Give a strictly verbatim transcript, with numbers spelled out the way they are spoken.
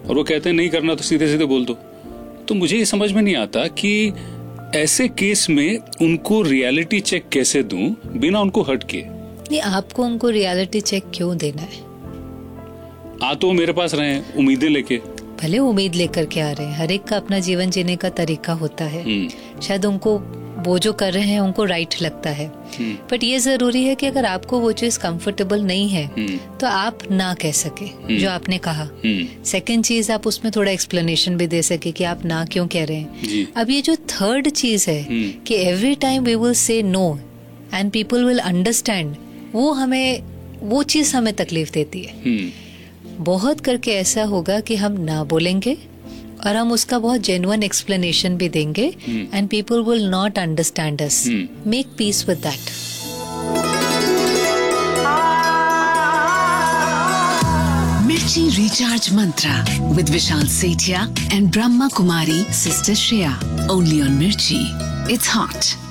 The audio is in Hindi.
और वो कहते हैं नहीं करना तो सीधे सीधे बोल दो। तो मुझे ये समझ में नहीं आता कि ऐसे केस में उनको रियलिटी चेक कैसे दूं बिना उनको हर्ट किए। नहीं, आपको उनको रियलिटी चेक क्यों देना है? आ तो मेरे पास रहे उम्मीदें लेके। भले उम्मीद लेकर के आ रहे हैं, हर एक का अपना जीवन जीने का तरीका होता है। शायद उनको वो जो कर रहे हैं उनको राइट लगता है, बट ये जरूरी है कि अगर आपको वो चीज कंफर्टेबल नहीं है तो आप ना कह सके जो आपने कहा। सेकंड चीज, आप उसमें थोड़ा एक्सप्लेनेशन भी दे सके कि आप ना क्यों कह रहे हैं। अब ये जो थर्ड चीज है कि every time we will say no and people will understand, वो हमें वो चीज हमें तकलीफ देती है। बहुत करके ऐसा होगा कि हम ना बोलेंगे और हम उसका बहुत जेन्युइन एक्सप्लेनेशन भी देंगे and people will not understand us. Make peace with that. मिर्ची recharge Mantra with Vishal Sethia and Brahma Kumari sister Shreya, only on मिर्ची। It's hot.